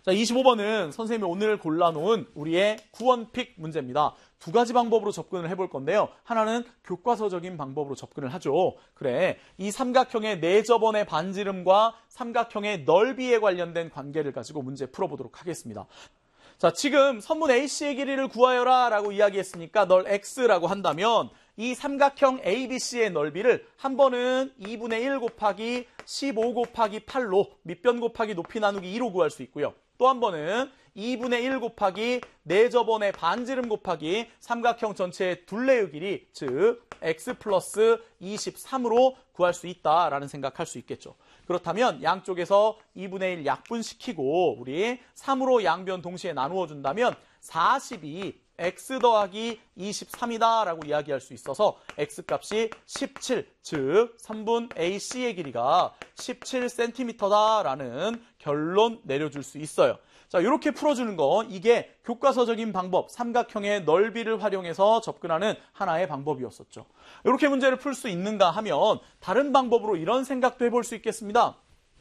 자, 25번은 선생님이 오늘 골라놓은 우리의 구원픽 문제입니다. 두 가지 방법으로 접근을 해볼 건데요. 하나는 교과서적인 방법으로 접근을 하죠. 그래, 이 삼각형의 내접원의 반지름과 삼각형의 넓이에 관련된 관계를 가지고 문제 풀어보도록 하겠습니다. 자, 지금 선분 AC의 길이를 구하여라 라고 이야기했으니까 널 X라고 한다면 이 삼각형 ABC의 넓이를 한 번은 2분의 1 곱하기 15 곱하기 8로 밑변 곱하기 높이 나누기 2로 구할 수 있고요. 또 한 번은 2분의 1 곱하기 내접원의 반지름 곱하기 삼각형 전체의 둘레의 길이, 즉 x 플러스 23으로 구할 수 있다라는 생각할 수 있겠죠. 그렇다면 양쪽에서 2분의 1 약분시키고 우리 3으로 양변 동시에 나누어 준다면 40이 x 더하기 23이다 라고 이야기할 수 있어서 x값이 17, 즉 3분 AC의 길이가 17cm다 라는 결론 내려줄 수 있어요. 자, 이렇게 풀어주는 거, 이게 교과서적인 방법, 삼각형의 넓이를 활용해서 접근하는 하나의 방법이었었죠. 이렇게 문제를 풀 수 있는가 하면 다른 방법으로 이런 생각도 해볼 수 있겠습니다.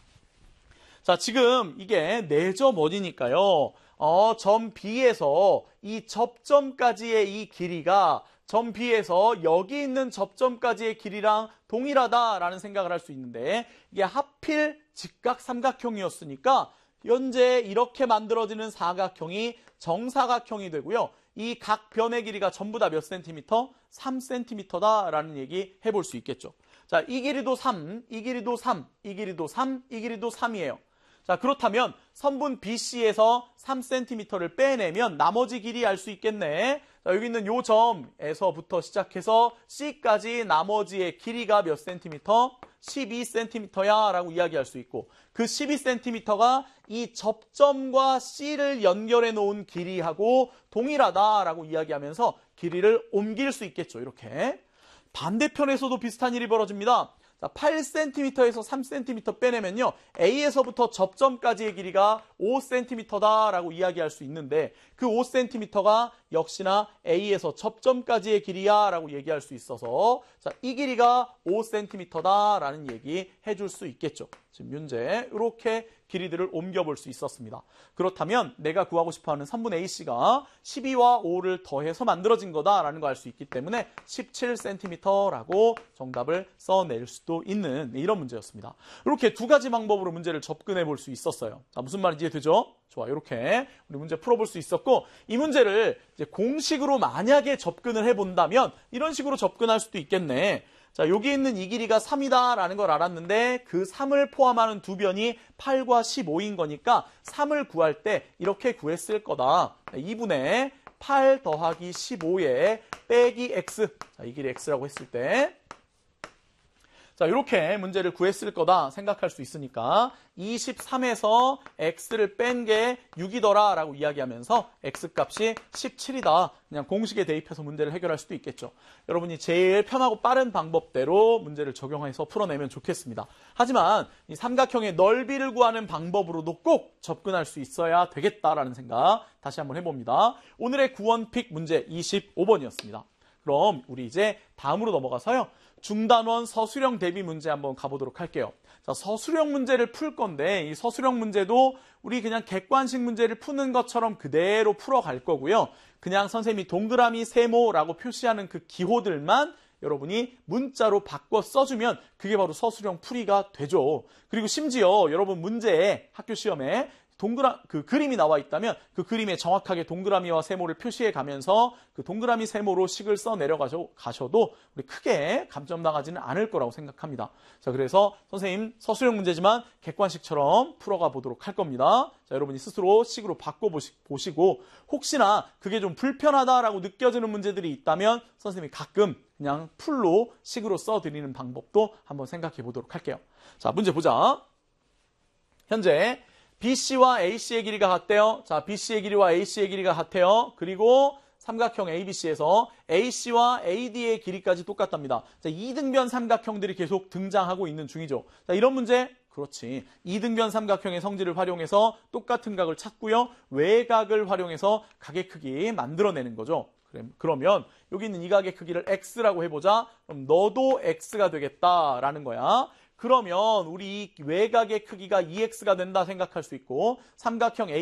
자, 지금 이게 내점 어디니까요. 점 B에서 이 접점까지의 이 길이가 점 B에서 여기 있는 접점까지의 길이랑 동일하다라는 생각을 할 수 있는데, 이게 하필 직각 삼각형이었으니까 현재 이렇게 만들어지는 사각형이 정사각형이 되고요. 이 각 변의 길이가 전부 다 몇 센티미터? 3cm다라는 얘기 해볼 수 있겠죠. 자, 이 길이도 3, 이 길이도 3, 이 길이도 3, 이 길이도 3이에요. 자, 그렇다면 선분 BC에서 3cm를 빼내면 나머지 길이 알 수 있겠네. 자, 여기 있는 요 점에서부터 시작해서 C까지 나머지의 길이가 몇 센티미터? 12cm야 라고 이야기할 수 있고, 그 12cm가 이 접점과 C를 연결해 놓은 길이하고 동일하다라고 이야기하면서 길이를 옮길 수 있겠죠. 이렇게. 반대편에서도 비슷한 일이 벌어집니다. 자, 8cm에서 3cm 빼내면요, A에서부터 접점까지의 길이가 5cm다라고 이야기할 수 있는데, 그 5cm가 역시나 A에서 접점까지의 길이야라고 얘기할 수 있어서, 자, 이 길이가 5cm다라는 얘기 해줄 수 있겠죠. 지금 문제 이렇게 길이들을 옮겨볼 수 있었습니다. 그렇다면 내가 구하고 싶어하는 3분의 AC가 12와 5를 더해서 만들어진 거다라는 거 알 수 있기 때문에 17cm라고 정답을 써낼 수도 있는 이런 문제였습니다. 이렇게 두 가지 방법으로 문제를 접근해 볼 수 있었어요. 자, 무슨 말인지 이해되죠? 좋아, 이렇게 우리 문제 풀어볼 수 있었고, 이 문제를 이제 공식으로 만약에 접근을 해본다면 이런 식으로 접근할 수도 있겠네. 자, 여기 있는 이 길이가 3이다라는 걸 알았는데 그 3을 포함하는 두 변이 8과 15인 거니까 3을 구할 때 이렇게 구했을 거다. 2분의 8 더하기 15에 빼기 x. 자, 이 길이 x라고 했을 때, 자, 이렇게 문제를 구했을 거다 생각할 수 있으니까 23에서 x를 뺀 게 6이더라 라고 이야기하면서 x값이 17이다. 그냥 공식에 대입해서 문제를 해결할 수도 있겠죠. 여러분이 제일 편하고 빠른 방법대로 문제를 적용해서 풀어내면 좋겠습니다. 하지만 이 삼각형의 넓이를 구하는 방법으로도 꼭 접근할 수 있어야 되겠다라는 생각 다시 한번 해봅니다. 오늘의 구원픽 문제 25번이었습니다. 그럼 우리 이제 다음으로 넘어가서요, 중단원 서술형 대비 문제 한번 가보도록 할게요. 자, 서술형 문제를 풀 건데 이 서술형 문제도 우리 그냥 객관식 문제를 푸는 것처럼 그대로 풀어갈 거고요. 그냥 선생님이 동그라미 세모라고 표시하는 그 기호들만 여러분이 문자로 바꿔 써주면 그게 바로 서술형 풀이가 되죠. 그리고 심지어 여러분 문제에 학교 시험에 그 그림이 나와 있다면 그 그림에 정확하게 동그라미와 세모를 표시해 가면서 그 동그라미 세모로 식을 써 내려가셔도 우리 크게 감점 나가지는 않을 거라고 생각합니다. 자, 그래서 선생님 서술형 문제지만 객관식처럼 풀어가 보도록 할 겁니다. 자, 여러분이 스스로 식으로 바꿔보시고 혹시나 그게 좀 불편하다라고 느껴지는 문제들이 있다면 선생님이 가끔 그냥 풀로 식으로 써드리는 방법도 한번 생각해 보도록 할게요. 자, 문제 보자. 현재 BC와 AC의 길이가 같대요. 자, BC의 길이와 AC의 길이가 같아요. 그리고 삼각형 ABC에서 AC와 AD의 길이까지 똑같답니다. 자, 이등변 삼각형들이 계속 등장하고 있는 중이죠. 자, 이런 문제, 그렇지. 이등변 삼각형의 성질을 활용해서 똑같은 각을 찾고요. 외각을 활용해서 각의 크기 만들어내는 거죠. 그러면 여기 있는 이 각의 크기를 x라고 해보자. 그럼 너도 x가 되겠다라는 거야. 그러면 우리 외각의 크기가 2x가 된다 생각할 수 있고, 삼각형